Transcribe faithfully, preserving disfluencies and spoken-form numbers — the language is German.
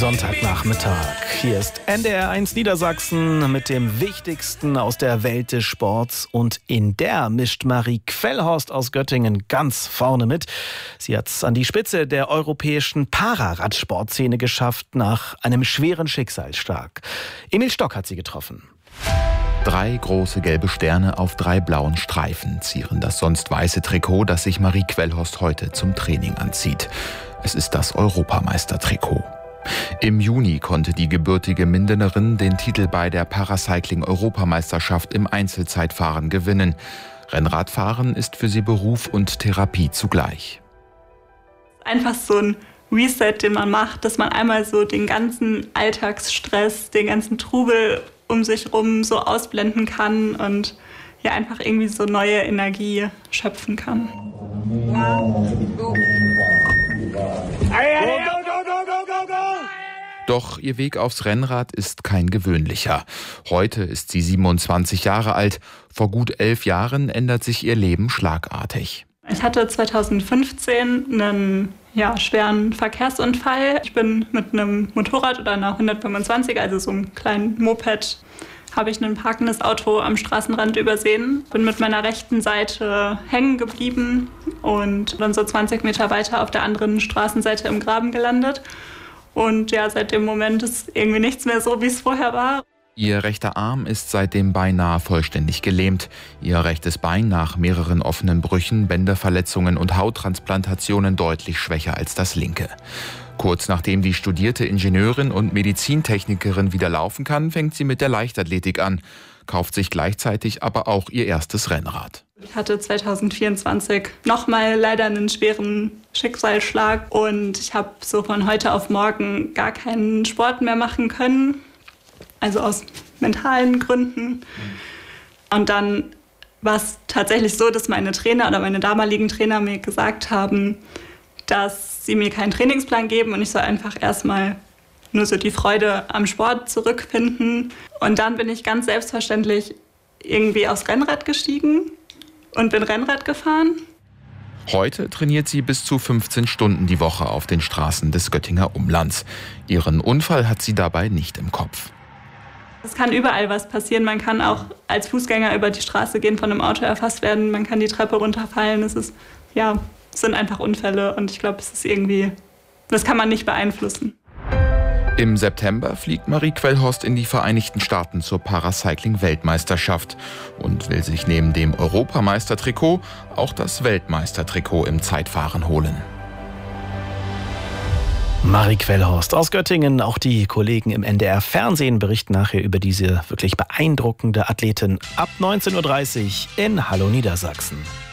Sonntagnachmittag. Hier ist N D R eins Niedersachsen mit dem Wichtigsten aus der Welt des Sports. Und in der mischt Marie Quellhorst aus Göttingen ganz vorne mit. Sie hat es an die Spitze der europäischen Pararadsportszene geschafft nach einem schweren Schicksalsschlag. Emil Stock hat sie getroffen. Drei große gelbe Sterne auf drei blauen Streifen zieren das sonst weiße Trikot, das sich Marie Quellhorst heute zum Training anzieht. Es ist das Europameistertrikot. Im Juni konnte die gebürtige Mindenerin den Titel bei der Paracycling-Europameisterschaft im Einzelzeitfahren gewinnen. Rennradfahren ist für sie Beruf und Therapie zugleich. Einfach so ein Reset, den man macht, dass man einmal so den ganzen Alltagsstress, den ganzen Trubel um sich rum so ausblenden kann und ja einfach irgendwie so neue Energie schöpfen kann. Doch ihr Weg aufs Rennrad ist kein gewöhnlicher. Heute ist sie siebenundzwanzig Jahre alt. Vor gut elf Jahren ändert sich ihr Leben schlagartig. Ich hatte zweitausendfünfzehn einen ja, schweren Verkehrsunfall. Ich bin mit einem Motorrad oder einer hundertfünfundzwanziger, also so einem kleinen Moped, habe ich ein parkendes Auto am Straßenrand übersehen. Bin mit meiner rechten Seite hängen geblieben und dann so zwanzig Meter weiter auf der anderen Straßenseite im Graben gelandet. Und ja, seit dem Moment ist irgendwie nichts mehr so, wie es vorher war. Ihr rechter Arm ist seitdem beinahe vollständig gelähmt. Ihr rechtes Bein nach mehreren offenen Brüchen, Bänderverletzungen und Hauttransplantationen deutlich schwächer als das linke. Kurz nachdem die studierte Ingenieurin und Medizintechnikerin wieder laufen kann, fängt sie mit der Leichtathletik an, kauft sich gleichzeitig aber auch ihr erstes Rennrad. Ich hatte zweitausendvierundzwanzig nochmal leider einen schweren Schicksalsschlag und ich habe so von heute auf morgen gar keinen Sport mehr machen können, also aus mentalen Gründen. Und dann war es tatsächlich so, dass meine Trainer oder meine damaligen Trainer mir gesagt haben, dass sie mir keinen Trainingsplan geben und ich soll einfach erstmal nur so die Freude am Sport zurückfinden. Und dann bin ich ganz selbstverständlich irgendwie aufs Rennrad gestiegen und bin Rennrad gefahren. Heute trainiert sie bis zu fünfzehn Stunden die Woche auf den Straßen des Göttinger Umlands. Ihren Unfall hat sie dabei nicht im Kopf. Es kann überall was passieren. Man kann auch als Fußgänger über die Straße gehen, von einem Auto erfasst werden. Man kann die Treppe runterfallen. Es ist, ja, es sind einfach Unfälle und ich glaube, es ist irgendwie, das kann man nicht beeinflussen. Im September fliegt Marie Quellhorst in die Vereinigten Staaten zur Paracycling-Weltmeisterschaft und will sich neben dem Europameistertrikot auch das Weltmeistertrikot im Zeitfahren holen. Marie Quellhorst aus Göttingen. Auch die Kollegen im N D R Fernsehen berichten nachher über diese wirklich beeindruckende Athletin ab neunzehn Uhr dreißig in Hallo Niedersachsen.